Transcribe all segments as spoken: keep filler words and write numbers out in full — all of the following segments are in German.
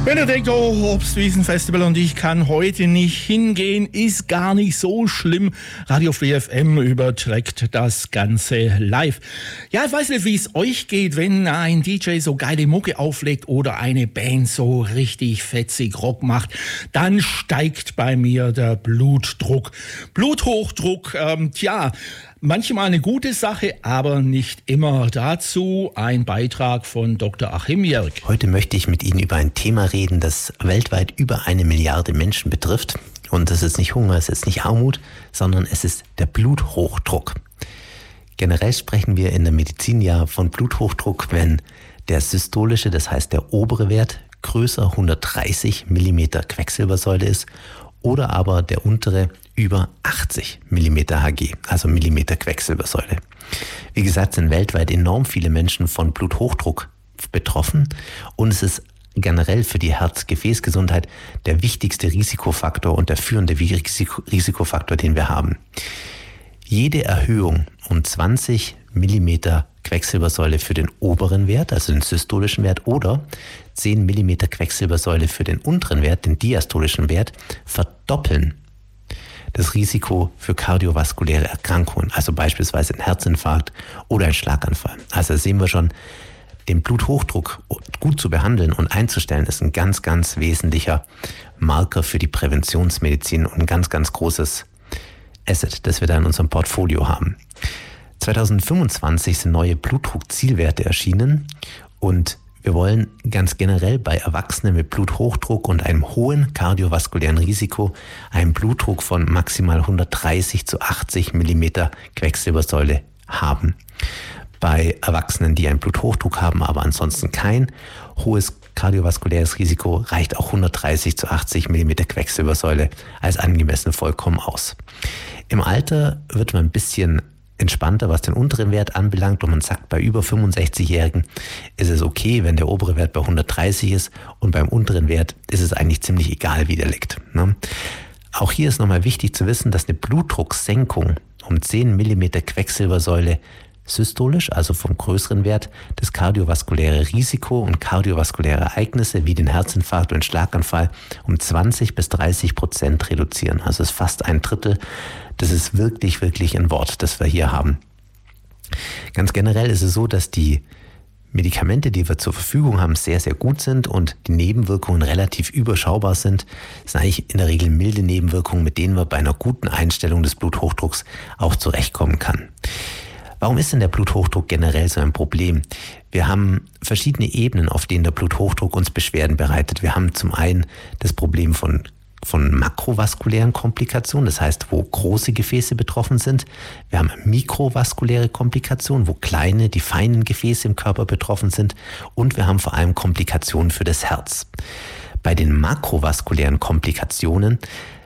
Wenn ihr denkt, oh, Obstwiesenfestival und ich kann heute nicht hingehen, ist gar nicht so schlimm. Radio Free F M überträgt das Ganze live. Ja, ich weiß nicht, wie es euch geht, wenn ein D J so geile Mucke auflegt oder eine Band so richtig fetzig Rock macht. Dann steigt bei mir der Blutdruck. Bluthochdruck, ähm, tja, manchmal eine gute Sache, aber nicht immer. Dazu ein Beitrag von Doktor Achim Jörg. Heute möchte ich mit Ihnen über ein Thema reden, das weltweit über eine Milliarde Menschen betrifft. Und das ist nicht Hunger, es ist nicht Armut, sondern es ist der Bluthochdruck. Generell sprechen wir in der Medizin ja von Bluthochdruck, wenn der systolische, das heißt der obere Wert, größer hundertdreißig Millimeter Quecksilbersäule ist oder aber der untere über achtzig Millimeter Hg, also Millimeter Quecksilbersäule. Wie gesagt, sind weltweit enorm viele Menschen von Bluthochdruck betroffen und es ist generell für die Herz-Gefäßgesundheit der wichtigste Risikofaktor und der führende Risikofaktor, den wir haben. Jede Erhöhung um zwanzig Millimeter Quecksilbersäule für den oberen Wert, also den systolischen Wert, oder zehn Millimeter Quecksilbersäule für den unteren Wert, den diastolischen Wert, verdoppeln das Risiko für kardiovaskuläre Erkrankungen, also beispielsweise ein Herzinfarkt oder ein Schlaganfall. Also sehen wir schon, den Bluthochdruck gut zu behandeln und einzustellen, ist ein ganz, ganz wesentlicher Marker für die Präventionsmedizin und ein ganz, ganz großes Asset, das wir da in unserem Portfolio haben. zwanzig fünfundzwanzig sind neue Blutdruckzielwerte erschienen und wir wollen ganz generell bei Erwachsenen mit Bluthochdruck und einem hohen kardiovaskulären Risiko einen Blutdruck von maximal hundertdreißig zu achtzig Millimeter Quecksilbersäule haben. Bei Erwachsenen, die einen Bluthochdruck haben, aber ansonsten kein hohes kardiovaskuläres Risiko, reicht auch hundertdreißig zu achtzig Millimeter Quecksilbersäule als angemessen vollkommen aus. Im Alter wird man ein bisschen entspannter, was den unteren Wert anbelangt, und man sagt, bei über fünfundsechzigjährigen ist es okay, wenn der obere Wert bei hundertdreißig ist, und beim unteren Wert ist es eigentlich ziemlich egal, wie der liegt. Ne? Auch hier ist nochmal wichtig zu wissen, dass eine Blutdrucksenkung um zehn Millimeter Quecksilbersäule systolisch, also vom größeren Wert, das kardiovaskuläre Risiko und kardiovaskuläre Ereignisse wie den Herzinfarkt und den Schlaganfall um zwanzig bis dreißig Prozent reduzieren. Also es ist fast ein Drittel. Das ist wirklich, wirklich ein Wort, das wir hier haben. Ganz generell ist es so, dass die Medikamente, die wir zur Verfügung haben, sehr, sehr gut sind und die Nebenwirkungen relativ überschaubar sind. Das sind eigentlich in der Regel milde Nebenwirkungen, mit denen man bei einer guten Einstellung des Bluthochdrucks auch zurechtkommen kann. Warum ist denn der Bluthochdruck generell so ein Problem? Wir haben verschiedene Ebenen, auf denen der Bluthochdruck uns Beschwerden bereitet. Wir haben zum einen das Problem von, von makrovaskulären Komplikationen, das heißt, wo große Gefäße betroffen sind. Wir haben mikrovaskuläre Komplikationen, wo kleine, die feinen Gefäße im Körper betroffen sind. Und wir haben vor allem Komplikationen für das Herz. Bei den makrovaskulären Komplikationen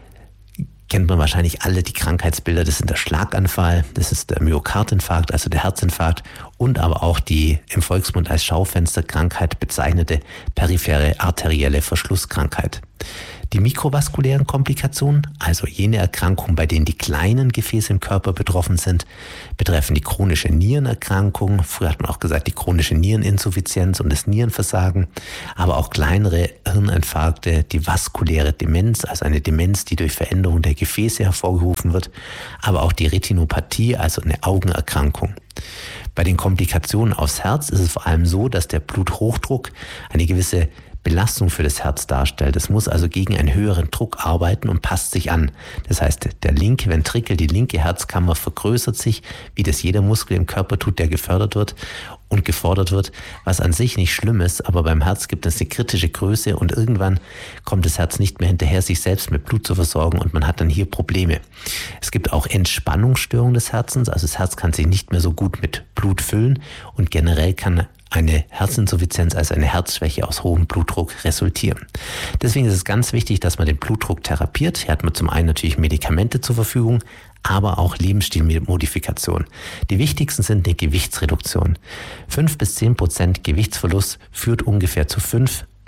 kennt man wahrscheinlich alle die Krankheitsbilder. Das sind der Schlaganfall, das ist der Myokardinfarkt, also der Herzinfarkt, und aber auch die im Volksmund als Schaufensterkrankheit bezeichnete periphere arterielle Verschlusskrankheit. Die mikrovaskulären Komplikationen, also jene Erkrankungen, bei denen die kleinen Gefäße im Körper betroffen sind, betreffen die chronische Nierenerkrankung, früher hat man auch gesagt die chronische Niereninsuffizienz und das Nierenversagen, aber auch kleinere Hirninfarkte, die vaskuläre Demenz, also eine Demenz, die durch Veränderung der Gefäße hervorgerufen wird, aber auch die Retinopathie, also eine Augenerkrankung. Bei den Komplikationen aufs Herz ist es vor allem so, dass der Bluthochdruck eine gewisse Belastung für das Herz darstellt. Es muss also gegen einen höheren Druck arbeiten und passt sich an. Das heißt, der linke Ventrikel, die linke Herzkammer vergrößert sich, wie das jeder Muskel im Körper tut, der gefördert wird und gefordert wird, was an sich nicht schlimm ist, aber beim Herz gibt es eine kritische Größe und irgendwann kommt das Herz nicht mehr hinterher, sich selbst mit Blut zu versorgen, und man hat dann hier Probleme. Es gibt auch Entspannungsstörungen des Herzens, also das Herz kann sich nicht mehr so gut mit Blut füllen und generell kann eine Herzinsuffizienz, also eine Herzschwäche aus hohem Blutdruck resultieren. Deswegen ist es ganz wichtig, dass man den Blutdruck therapiert. Hier hat man zum einen natürlich Medikamente zur Verfügung, aber auch Lebensstilmodifikation. Die wichtigsten sind eine Gewichtsreduktion. fünf bis zehn Prozent Gewichtsverlust führt ungefähr zu fünf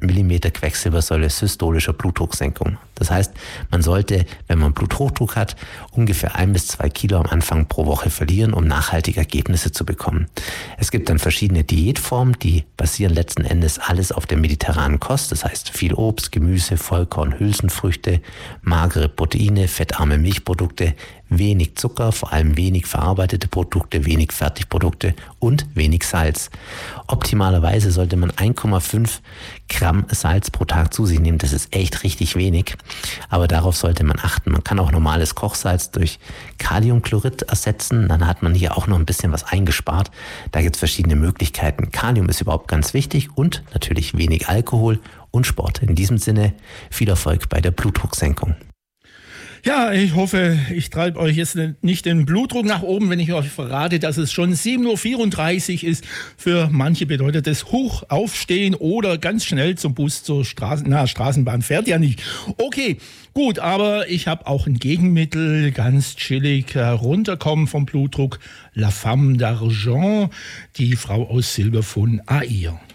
Millimeter Quecksilbersäule systolischer Blutdrucksenkung. Das heißt, man sollte, wenn man Bluthochdruck hat, ungefähr ein bis zwei Kilo am Anfang pro Woche verlieren, um nachhaltige Ergebnisse zu bekommen. Es gibt dann verschiedene Diätformen, die basieren letzten Endes alles auf der mediterranen Kost. Das heißt, viel Obst, Gemüse, Vollkorn, Hülsenfrüchte, magere Proteine, fettarme Milchprodukte, wenig Zucker, vor allem wenig verarbeitete Produkte, wenig Fertigprodukte und wenig Salz. Optimalerweise sollte man eins Komma fünf Gramm Salz pro Tag zu sich nehmen. Das ist echt richtig wenig, aber darauf sollte man achten. Man kann auch normales Kochsalz durch Kaliumchlorid ersetzen, dann hat man hier auch noch ein bisschen was eingespart. Da gibt es verschiedene Möglichkeiten. Kalium ist überhaupt ganz wichtig und natürlich wenig Alkohol und Sport. In diesem Sinne viel Erfolg bei der Blutdrucksenkung. Ja, ich hoffe, ich treibe euch jetzt nicht den Blutdruck nach oben, wenn ich euch verrate, dass es schon sieben Uhr vierunddreißig ist. Für manche bedeutet es hoch aufstehen oder ganz schnell zum Bus, zur Straßen, na, Straßenbahn fährt ja nicht. Okay, gut, aber ich habe auch ein Gegenmittel, ganz chillig runterkommen vom Blutdruck. La Femme d'Argent, die Frau aus Silber von Air.